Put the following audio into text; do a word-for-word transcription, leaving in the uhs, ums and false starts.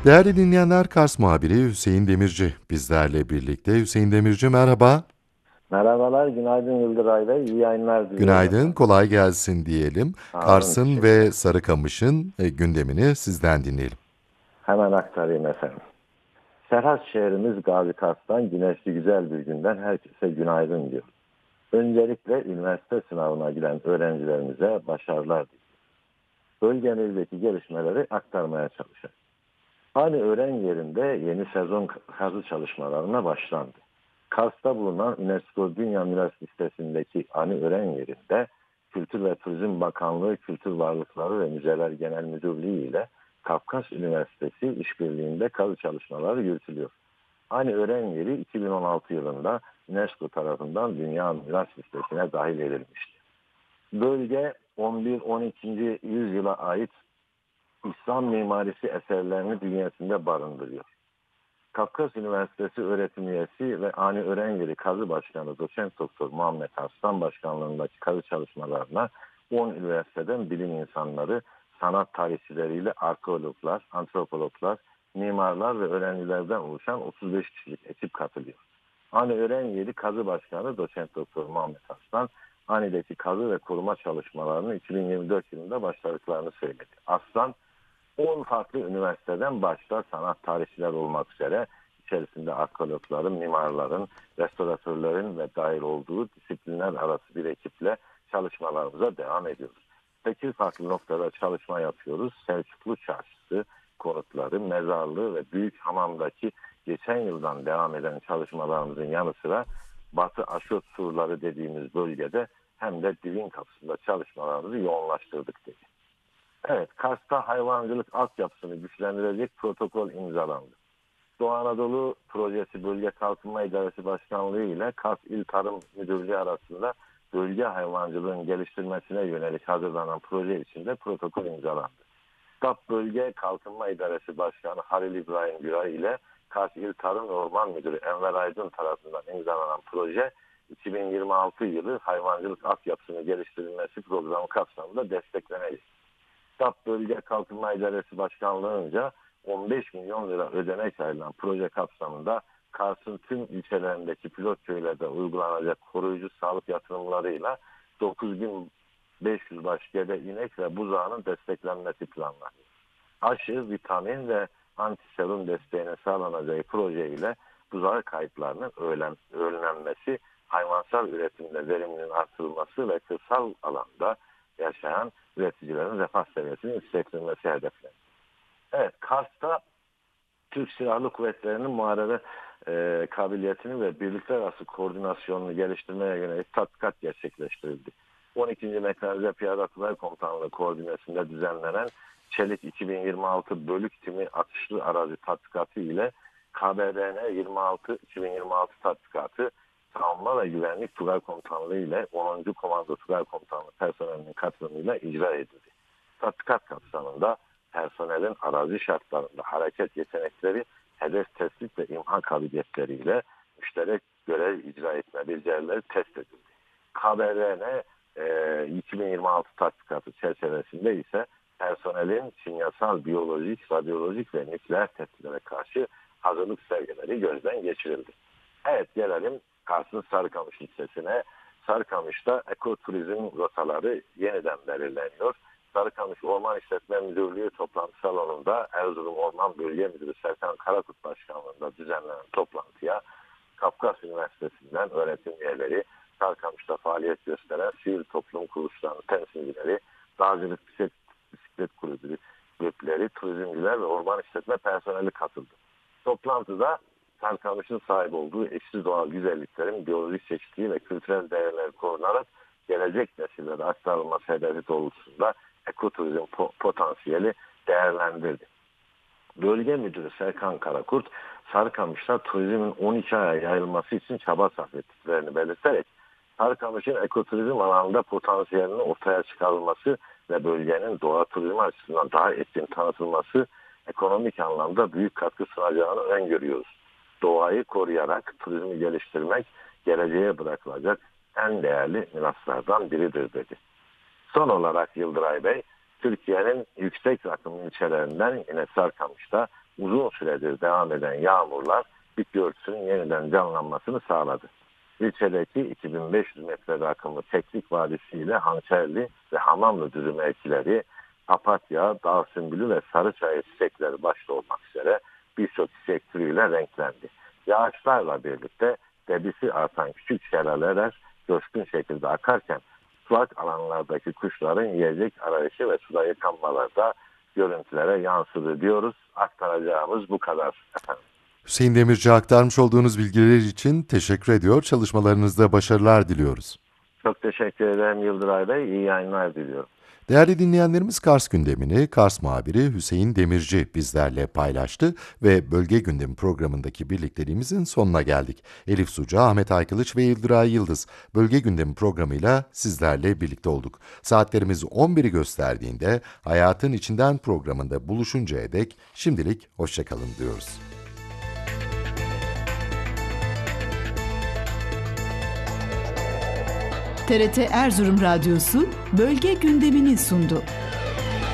Değerli dinleyenler, Kars muhabiri Hüseyin Demirci bizlerle birlikte. Hüseyin Demirci, merhaba. Merhabalar, günaydın Yıldıray Bey. İyi yayınlar diliyorum. Günaydın, kolay gelsin diyelim. Sağ olun, Kars'ın teşekkür ve ederim. Sarıkamış'ın e, gündemini sizden dinleyelim. Hemen aktarayım efendim. Serhat şehrimiz Gazi Kars'tan güneşli güzel bir günden herkese günaydın diyor. Öncelikle üniversite sınavına giden öğrencilerimize başarılar diliyorum. Bölgemizdeki gelişmeleri aktarmaya çalışacağım. Hani öğren yerinde yeni sezon kazı çalışmalarına başlandı. Kars'ta bulunan UNESCO Dünya Miras Listesi'ndeki Ani Ören yerinde Kültür ve Turizm Bakanlığı Kültür Varlıkları ve Müzeler Genel Müdürlüğü ile Kafkas Üniversitesi işbirliğinde kazı çalışmaları yürütülüyor. Ani Ören yeri iki bin on altı yılında UNESCO tarafından Dünya Miras Listesi'ne dahil edilmişti. Bölge on bir on ikinci yüzyıla ait İslam mimarisi eserlerini bünyesinde barındırıyor. Kafkas Üniversitesi öğretim üyesi ve Ani Öğrencili Kazı Başkanı Doçent Doktor Muhammed Arslan Başkanlığındaki kazı çalışmalarına on üniversiteden bilim insanları, sanat tarihçileriyle arkeologlar, antropologlar, mimarlar ve öğrencilerden oluşan otuz beş kişilik ekip katılıyor. Ani Öğrencili Kazı Başkanı Doçent Doktor Muhammed Arslan, Ani'deki kazı ve koruma çalışmalarını iki bin yirmi dört yılında başladıklarını söyledi. Arslan, on farklı üniversiteden başta sanat tarihçiler olmak üzere içerisinde arkeologların, mimarların, restoratörlerin ve dahil olduğu disiplinler arası bir ekiple çalışmalarımıza devam ediyoruz. sekiz farklı noktada çalışma yapıyoruz. Selçuklu Çarşısı, konutları, mezarlığı ve Büyük Hamam'daki geçen yıldan devam eden çalışmalarımızın yanı sıra Batı Aşot Surları dediğimiz bölgede hem de Divin Kapısı'nda çalışmalarımızı yoğunlaştırdık dedi. Evet, Kars'ta hayvancılık altyapısını güçlendirecek protokol imzalandı. Doğu Anadolu Projesi Bölge Kalkınma İdaresi Başkanlığı ile Kars İl Tarım Müdürlüğü arasında bölge hayvancılığın geliştirmesine yönelik hazırlanan proje içinde protokol imzalandı. DAP Bölge Kalkınma İdaresi Başkanı Halil İbrahim Güray ile Kars İl Tarım ve Orman Müdürü Enver Aydın tarafından imzalanan proje iki bin yirmi altı yılı hayvancılık altyapısını geliştirilmesi programı kapsamında desteklenecek. DAP Bölge Kalkınma İdaresi Başkanlığı'nca on beş milyon lira ödenek ayrılan proje kapsamında Kars'ın tüm ilçelerindeki pilot köylerde uygulanacak koruyucu sağlık yatırımlarıyla dokuz bin beş yüz baş gebe inek ve buzağının desteklenmesi planlanıyor. Aşı, vitamin ve antiserum desteğine sağlanacağı proje ile buzağı kayıplarının önlenmesi, hayvansal üretimde veriminin artırılması ve kırsal alanda yaşayan üreticilerin refah seviyesinin yükseltilmesi hedefleniyor. Evet, Kars'ta Türk Silahlı Kuvvetleri'nin muharebe e, kabiliyetini ve birlikler arası koordinasyonunu geliştirmeye yönelik tatbikat gerçekleştirildi. on ikinci Mekanize Piyade Tugay Komutanlığı koordinesinde düzenlenen Çelik iki bin yirmi altı Bölük Timi Atışlı Arazi Tatbikatı ile K B R N yirmi altı iki bin yirmi altı Tatbikatı Savunma ve Güvenlik Tugay Komutanlığı ile onuncu Komando Tugay Komutanlığı personelinin katılımıyla icra edildi. Tatbikat kapsamında personelin arazi şartlarında hareket yetenekleri, hedef tespit ve imha kabiliyetleriyle müşterek görev icra etme becerileri test edildi. K B R N e, iki bin yirmi altı tatbikatı çerçevesinde ise personelin kimyasal, biyolojik, radyolojik ve nükleer tehditlere karşı hazırlık sevgileri gözden geçirildi. Evet, gelelim Kars'ın Sarıkamış ilçesine. Sarıkamış'ta ekoturizm rotaları yeniden belirleniyor. Sarıkamış Orman İşletme Müdürlüğü toplantı salonunda Erzurum Orman Bölge Müdürü Serkan Karakurt Başkanlığı'nda düzenlenen toplantıya Kafkas Üniversitesi'nden öğretim üyeleri, Sarıkamış'ta faaliyet gösteren sivil toplum kuruluşlarının temsilcileri, dağcılık bisiklet, bisiklet kulübü, kulüpleri, turizmciler ve orman işletme personeli katıldı. Toplantıda Sarıkamış'ın sahip olduğu eşsiz doğal güzelliklerin biyolojik çeşitliliği ve kültürel değerleri korunarak gelecek nesillere aktarılması hedefi doğrultusunda ekoturizm potansiyeli değerlendirdi. Bölge Müdürü Serkan Karakurt, Sarıkamış'ta turizmin on iki aya yayılması için çaba sarf ettiklerini belirterek, Sarıkamış'ın ekoturizm alanında potansiyelinin ortaya çıkarılması ve bölgenin doğa turizmi açısından daha etkin tanıtılması ekonomik anlamda büyük katkı sunacağını öngörüyoruz. Doğayı koruyarak turizmi geliştirmek geleceğe bırakılacak en değerli miraslardan biridir dedi. Son olarak Yıldıray Bey, Türkiye'nin yüksek rakımlı ilçelerinden yine Sarıkamış'ta uzun süredir devam eden yağmurlar bitki örtüsünün yeniden canlanmasını sağladı. İlçedeki iki bin beş yüz metre rakımlı Teknik Vadisi ile Hançerli ve Hamamlı düzü mevkileri, papatya, dağ sümbülü ve sarıçayı çiçekleri başta olmak üzere birçok çiçek türüyle renklendi. Yağışlarla birlikte debisi artan küçük şelaleler coşkun şekilde akarken sulak alanlardaki kuşların yiyecek arayışı ve suda yıkanmaları da görüntülere yansıdı diyoruz. Aktaracağımız bu kadar efendim. Hüseyin Demirci, aktarmış olduğunuz bilgiler için teşekkür ediyor. Çalışmalarınızda başarılar diliyoruz. Çok teşekkür ederim Yıldıray Bey. İyi yayınlar diliyorum. Değerli dinleyenlerimiz, Kars gündemini Kars muhabiri Hüseyin Demirci bizlerle paylaştı ve Bölge Gündemi programındaki birlikteliğimizin sonuna geldik. Elif Suca, Ahmet Aykılıç ve Yıldıray Yıldız Bölge Gündemi programıyla sizlerle birlikte olduk. Saatlerimiz on biri gösterdiğinde Hayatın İçinden programında buluşuncaya dek şimdilik hoşçakalın diyoruz. T R T Erzurum Radyosu Bölge Gündemini sundu.